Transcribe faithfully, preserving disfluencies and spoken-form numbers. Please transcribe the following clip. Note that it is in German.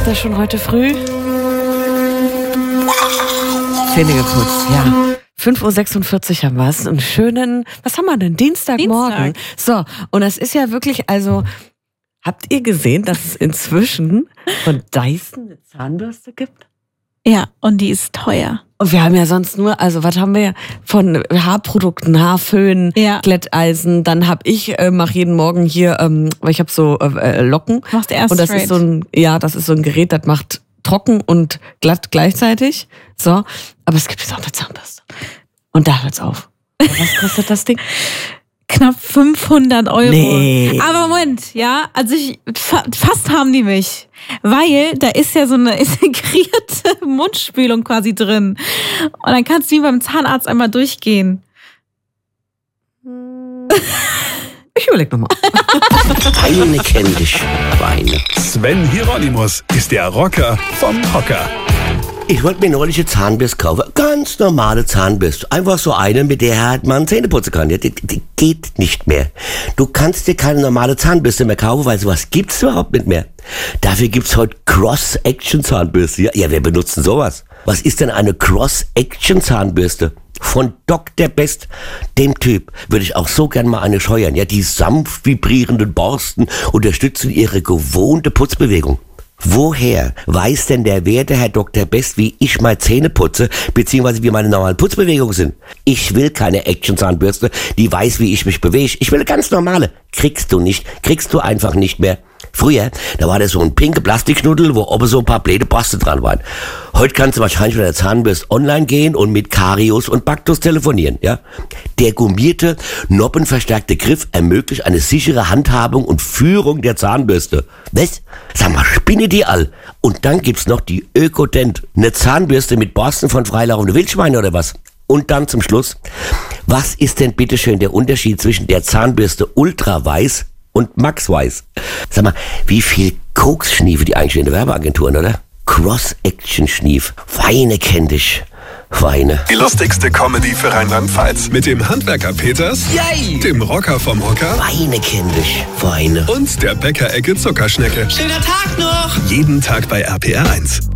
macht er schon heute früh? Zähne geputzt, ja. fünf Uhr sechsundvierzig haben wir es. Einen schönen, was haben wir denn? Dienstagmorgen. Dienstag. So, und das ist ja wirklich, also, habt ihr gesehen, dass es inzwischen von Dyson eine Zahnbürste gibt? Ja, und die ist teuer. Und wir haben ja sonst nur, also was haben wir von Haarprodukten, Haarföhn, ja. Glätteisen. Dann hab ich, äh, mach jeden Morgen hier, ähm, weil ich habe so äh, Locken. Machst erst und das straight. ist so ein, ja, das ist so ein Gerät, das macht trocken und glatt gleichzeitig. So, aber es gibt jetzt auch eine Zahnbürste. Und da hört's auf. Was kostet das Ding? Knapp fünfhundert Euro. Nee. Aber Moment, ja, also ich, fast haben die mich. Weil da ist ja so eine integrierte Mundspülung quasi drin. Und dann kannst du wie beim Zahnarzt einmal durchgehen. Ich überleg nochmal. Weine kenn dich, Weine. Sven Hieronymus ist der Rocker vom Hocker. Ich wollte mir neulich eine Zahnbürste kaufen. Ganz normale Zahnbürste. Einfach so eine, mit der halt man Zähne putzen kann. Die, die, die geht nicht mehr. Du kannst dir keine normale Zahnbürste mehr kaufen, weil sowas gibt's überhaupt nicht mehr. Dafür gibt's heute Cross-Action-Zahnbürste. Ja, ja, wir benutzen sowas. Was ist denn eine Cross-Action-Zahnbürste? Von Doktor Best, dem Typ, würde ich auch so gern mal eine scheuern. Ja, die sanft vibrierenden Borsten unterstützen ihre gewohnte Putzbewegung. Woher weiß denn der werte Herr Doktor Best, wie ich meine Zähne putze, beziehungsweise wie meine normalen Putzbewegungen sind? Ich will keine Action-Zahnbürste, die weiß, wie ich mich bewege. Ich will eine ganz normale. Kriegst du nicht. Kriegst du einfach nicht mehr. Früher, da war das so ein pinke Plastikknuddel, wo oben so ein paar blöde Borsten dran waren. Heute kannst du wahrscheinlich mit der Zahnbürste online gehen und mit Karius und Baktus telefonieren, ja? Der gummierte, noppenverstärkte Griff ermöglicht eine sichere Handhabung und Führung der Zahnbürste. Was? Sag mal, spinne die all. Und dann gibt's noch die Ökodent. Eine Zahnbürste mit Borsten von freilaufenden Wildschweinen oder was? Und dann zum Schluss, was ist denn bitteschön der Unterschied zwischen der Zahnbürste Ultra-Weiß und Max Weiß? Sag mal, wie viel Koks schniefe die eigentlich in den Werbeagenturen, oder? Cross-Action-Schnief. Weine kenn dich. Weine. Die lustigste Comedy für Rheinland-Pfalz. Mit dem Handwerker Peters, Yay! Dem Rocker vom Hocker Weine kenn dich. Weine. Und der Bäckerecke Zuckerschnecke. Schöner Tag noch! Jeden Tag bei R P R eins.